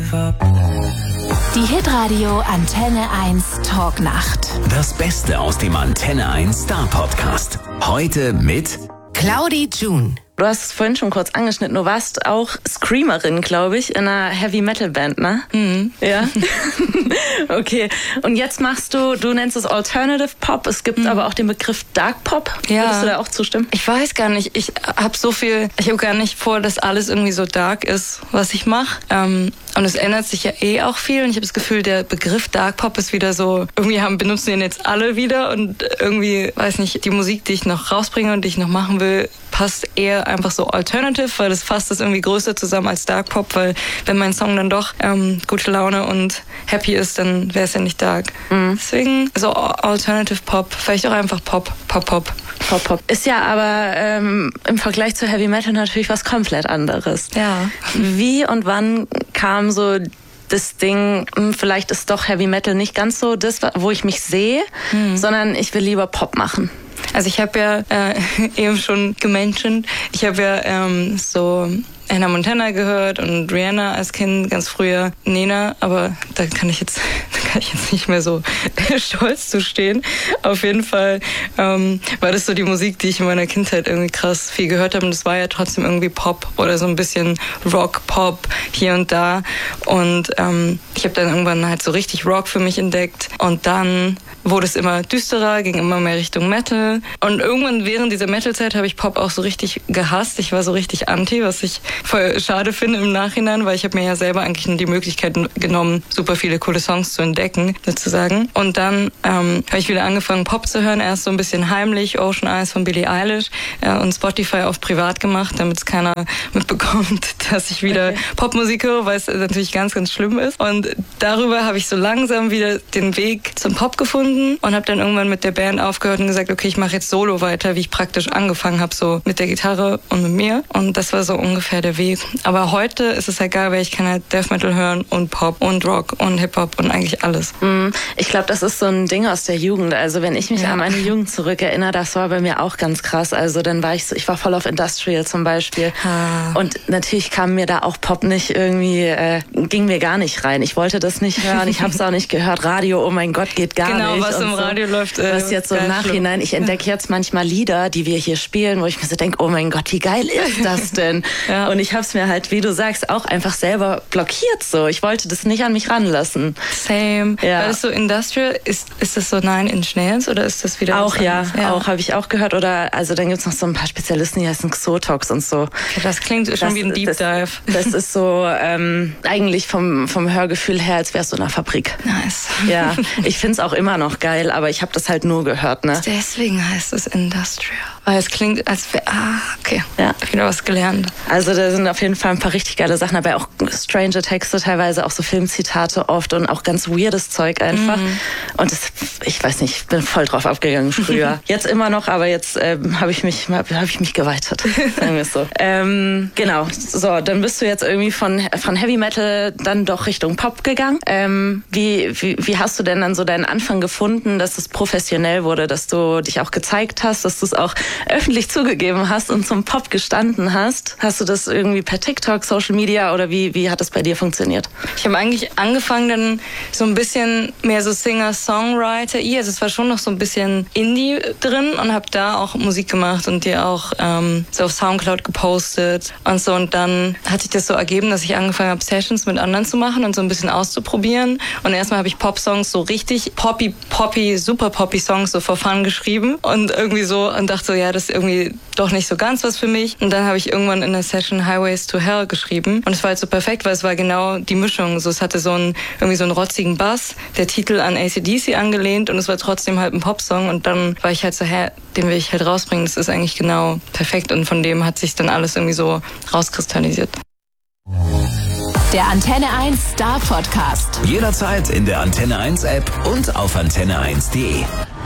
Die Hitradio Antenne 1 Talknacht. Das Beste aus dem Antenne 1 Star Podcast. Heute mit Claudi June. Du hast es vorhin schon kurz angeschnitten. Du warst auch Screamerin, glaube ich, in einer Heavy-Metal-Band, ne? Mhm. Ja. Okay. Und jetzt du nennst es Alternative Pop. Es gibt aber auch den Begriff Dark Pop. Ja. Würdest du da auch zustimmen? Ich weiß gar nicht. Ich habe gar nicht vor, dass alles irgendwie so dark ist, was ich mache. Und es ändert sich ja auch viel. Und ich habe das Gefühl, der Begriff Dark Pop ist wieder so, irgendwie benutzen den jetzt alle wieder. Und irgendwie, weiß nicht, die Musik, die ich noch rausbringe und die ich noch machen will, passt eher einfach so Alternative, weil das fasst das irgendwie größer zusammen als Dark Pop, weil wenn mein Song dann doch gute Laune und happy ist, dann wäre es ja nicht dark. Deswegen so Alternative Pop, vielleicht auch einfach Pop. Ist ja aber im Vergleich zu Heavy Metal natürlich was komplett anderes. Ja. Wie und wann kam so das Ding, vielleicht ist doch Heavy Metal nicht ganz so das, wo ich mich sehe, sondern ich will lieber Pop machen? Also ich habe ja eben schon gementioned, ich habe ja so Hannah Montana gehört und Rihanna als Kind, ganz früher Nena, aber da kann ich jetzt nicht mehr so stolz zu stehen. Auf jeden Fall war das so die Musik, die ich in meiner Kindheit irgendwie krass viel gehört habe, und das war ja trotzdem irgendwie Pop oder so ein bisschen Rock, Pop hier und da, und ich habe dann irgendwann halt so richtig Rock für mich entdeckt, und dann wurde es immer düsterer, ging immer mehr Richtung Metal, und irgendwann während dieser Metal-Zeit habe ich Pop auch so richtig gehasst. Ich war so richtig anti, was ich voll schade finde im Nachhinein, weil ich habe mir ja selber eigentlich nur die Möglichkeit genommen, super viele coole Songs zu entdecken, sozusagen. Und dann habe ich wieder angefangen, Pop zu hören, erst so ein bisschen heimlich, Ocean Eyes von Billie Eilish, und Spotify auf privat gemacht, damit es keiner mitbekommt, dass ich wieder Popmusik höre, weil es natürlich ganz, ganz schlimm ist. Und darüber habe ich so langsam wieder den Weg zum Pop gefunden und habe dann irgendwann mit der Band aufgehört und gesagt, okay, ich mache jetzt Solo weiter, wie ich praktisch angefangen habe, so mit der Gitarre und mit mir. Und das war so ungefähr der Weg. Aber heute ist es egal, weil ich kann halt Death Metal hören und Pop und Rock und Hip-Hop und eigentlich alles. Ich glaube, das ist so ein Ding aus der Jugend. Also wenn ich mich an meine Jugend zurückerinnere, das war bei mir auch ganz krass. Also dann war ich war voll auf Industrial zum Beispiel. Und natürlich kam mir da auch Pop nicht irgendwie, ging mir gar nicht rein. Ich wollte das nicht hören, ich habe es auch nicht gehört. Radio, oh mein Gott, geht gar nicht. Genau, was im Radio läuft. Was jetzt so im Nachhinein, ich entdecke jetzt manchmal Lieder, die wir hier spielen, wo ich mir so denke, oh mein Gott, wie geil ist das denn? Ja. Und ich habe es mir halt, wie du sagst, auch einfach selber blockiert so. Ich wollte das nicht an mich ranlassen. Same. Ja. Weil es so Industrial, ist das so Nine Inch Nails oder ist das wieder auch, ja, ja. Auch habe ich auch gehört. Oder also dann gibt's noch so ein paar Spezialisten, die heißen Xotox und so. Okay, das klingt schon wie ein Deep Dive. Das ist so eigentlich vom Hörgefühl her, als wärst du in einer Fabrik. Nice. Ja, ich find's auch immer noch geil, aber ich habe das halt nur gehört, ne? Deswegen heißt es Industrial. Weil es klingt, als wäre, okay, ja. Wieder was gelernt. Also da sind auf jeden Fall ein paar richtig geile Sachen dabei, auch strange Texte, teilweise auch so Filmzitate oft und auch ganz weirdes Zeug einfach. Und das, ich weiß nicht, ich bin voll drauf abgegangen früher. Jetzt immer noch, aber jetzt habe ich mich geweitet, sagen wir es so. Genau, so, dann bist du jetzt irgendwie von Heavy Metal dann doch Richtung Pop gegangen. Wie hast du denn dann so deinen Anfang gefunden, dass es professionell wurde, dass du dich auch gezeigt hast, dass du es auch öffentlich zugegeben hast und zum Pop gestanden hast? Hast du das irgendwie per TikTok, Social Media oder wie hat das bei dir funktioniert? Ich habe eigentlich angefangen dann so ein bisschen mehr so Singer-Songwriter, also es war schon noch so ein bisschen Indie drin, und habe da auch Musik gemacht und die auch so auf Soundcloud gepostet und so, und dann hat sich das so ergeben, dass ich angefangen habe, Sessions mit anderen zu machen und so ein bisschen auszuprobieren, und erstmal habe ich Pop-Songs, so richtig super poppy Songs so for fun geschrieben und irgendwie so, und dachte so, ja, das ist irgendwie doch nicht so ganz was für mich, und dann habe ich irgendwann in der Session Highways to Hell geschrieben, und es war halt so perfekt, weil es war genau die Mischung, so es hatte irgendwie so einen rotzigen Bass, der Titel an AC/DC angelehnt, und es war trotzdem halt ein Popsong, und dann war ich halt so, den will ich halt rausbringen, das ist eigentlich genau perfekt, und von dem hat sich dann alles irgendwie so rauskristallisiert. Der Antenne 1 Star Podcast. jederzeit in der Antenne 1 App und auf antenne1.de.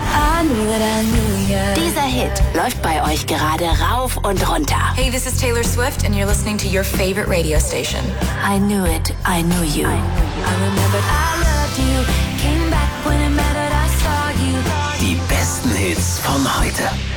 Dieser Hit läuft bei euch gerade rauf und runter. Hey, this is Taylor Swift and you're listening to your favorite radio station. I knew it, I knew you. I remembered I loved you. Came back when it mattered, I saw you. Die besten Hits von heute.